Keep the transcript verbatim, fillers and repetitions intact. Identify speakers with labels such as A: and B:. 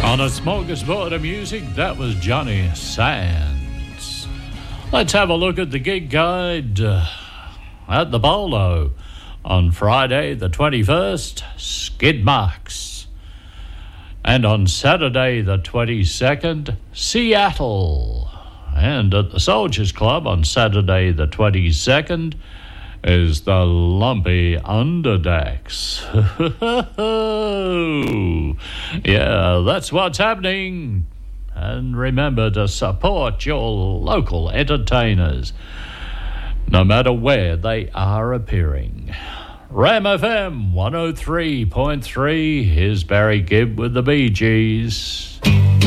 A: On a smorgasbord of music, that was Johnny Sands. Let's have a look at the gig guide uh, at the Bolo. On Friday the twenty-first, Skid Marks. And on Saturday the twenty-second, Seattle. And at the Soldiers Club on Saturday the twenty-second is the Lumpy Underdecks. Yeah, that's what's happening. And remember to support your local entertainers, no matter where they are appearing. Ram F M one oh three point three, here's Barry Gibb with the Bee Gees.